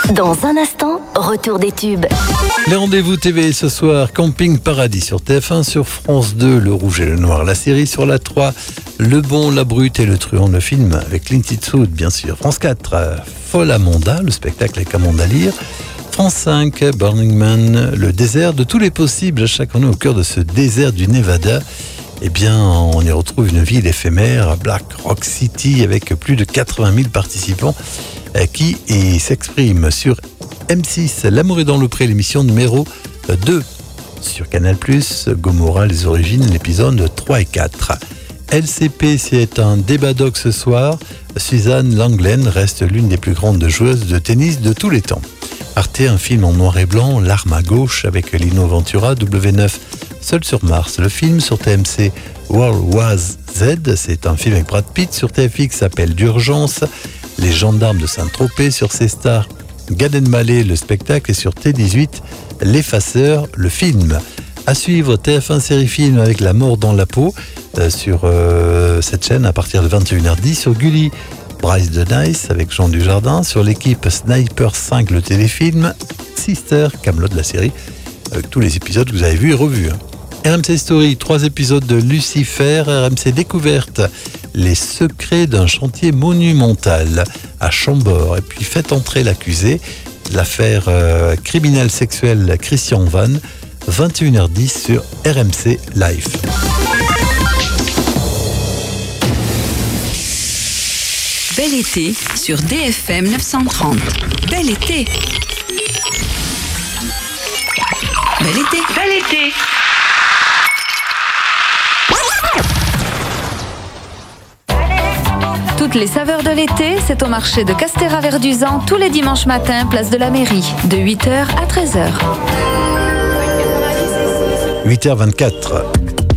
Dans un instant, retour des tubes. Les rendez-vous TV ce soir, Camping Paradis sur TF1, sur France 2, Le Rouge et le Noir, la série sur la 3, Le Bon, la Brute et le Truand, le film avec Clint Eastwood, bien sûr. France 4, Folle Amanda, le spectacle avec Amanda Lear. France 5, Burning Man, le désert de tous les possibles. Chacun est au cœur de ce désert du Nevada. Eh bien, on y retrouve une ville éphémère, Black Rock City, avec plus de 80 000 participants qui s'expriment sur M6. L'amour est dans le pré, l'émission numéro 2. Sur Canal+, Gomorrah, les origines, l'épisode 3 et 4. LCP, c'est un débat doc ce soir. Suzanne Lenglen reste l'une des plus grandes joueuses de tennis de tous les temps. Arte, un film en noir et blanc, L'arme à gauche avec Lino Ventura. W9, Seul sur Mars, le film. Sur TMC, World War Z, c'est un film avec Brad Pitt. Sur TFX, Appel d'urgence, Les gendarmes de Saint-Tropez. Sur C-Star, Gad Elmaleh, le spectacle. Et sur T18, L'effaceur, le film. À suivre, TF1 série film avec La mort dans la peau sur cette chaîne à partir de 21h10. Sur Gulli, Bryce de Nice avec Jean Dujardin. Sur l'équipe, Sniper 5, le téléfilm. Sister, Kaamelott, la série, avec tous les épisodes que vous avez vus et revus. RMC Story, 3 épisodes de Lucifer. RMC Découverte, les secrets d'un chantier monumental à Chambord. Et puis faites entrer l'accusé, l'affaire criminelle sexuelle Christian Vann, 21h10 sur RMC Live. Bel été sur DFM 930. Bel été. Bel été. Bel été. Toutes les saveurs de l'été, c'est au marché de Castéra-Verduzan tous les dimanches matins, place de la Mairie, de 8h à 13h. 8h24.